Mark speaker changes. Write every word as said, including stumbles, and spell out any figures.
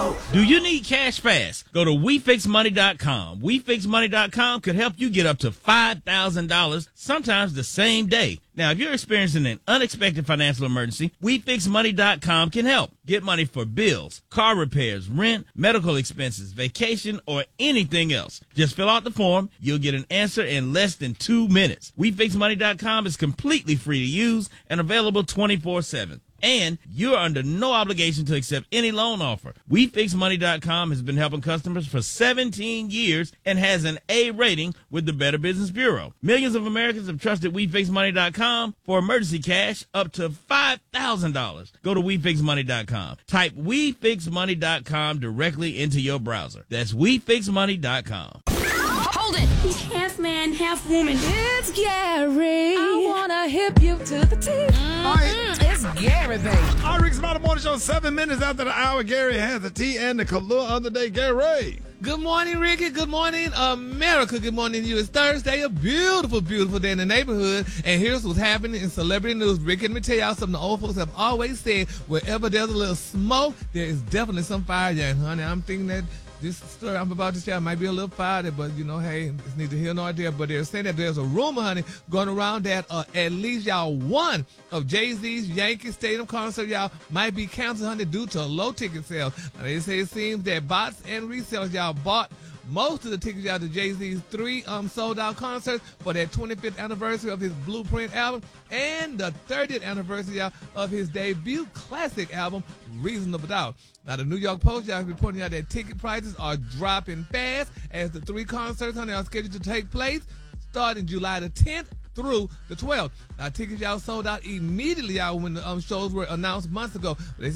Speaker 1: Do you need cash fast? Go to we fix money dot com. we fix money dot com could help you get up to five thousand dollars, sometimes the same day. Now, if you're experiencing an unexpected financial emergency, we fix money dot com can help. Get money for bills, car repairs, rent, medical expenses, vacation, or anything else. Just fill out the form. You'll get an answer in less than two minutes. we fix money dot com is completely free to use and available twenty-four seven. And you're under no obligation to accept any loan offer. we fix money dot com has been helping customers for seventeen years and has an A rating with the Better Business Bureau. Millions of Americans have trusted we fix money dot com for emergency cash up to five thousand dollars. Go to we fix money dot com. Type we fix money dot com directly into your browser. That's we fix money dot com.
Speaker 2: Hold it!
Speaker 3: He's half man, half woman.
Speaker 2: It's Gary. I wanna hip you to the teeth. Mm-hmm.
Speaker 4: All right.
Speaker 2: It's Gary, baby.
Speaker 4: All right, Rick's Mountain Morning Show, seven minutes after the hour. Gary has the tea and the Kahlua of the day. Gary.
Speaker 5: Good morning, Ricky. Good morning, America. Good morning to you. It's Thursday, a beautiful, beautiful day in the neighborhood. And here's what's happening in celebrity news. Ricky, let me tell y'all something the old folks have always said. Wherever there's a little smoke, there is definitely some fire there. And, honey, I'm thinking that this story I'm about to share might be a little fiery, but, you know, hey, it's neither here nor there. But they're saying that there's a rumor, honey, going around that uh, at least, y'all, one of Jay-Z's Yankee Stadium concert, y'all, might be canceled, honey, due to low ticket sales. Now, they say it seems that bots and resellers, y'all, bought most of the tickets, y'all, to Jay-Z's three um, sold-out concerts for that twenty-fifth anniversary of his Blueprint album and the thirtieth anniversary, y'all, of his debut classic album, Reasonable Doubt. Now, the New York Post, y'all, is reporting out that ticket prices are dropping fast as the three concerts, honey, are scheduled to take place starting July the tenth through the twelfth. Now, tickets, y'all, sold out immediately, y'all, when the um, shows were announced months ago. They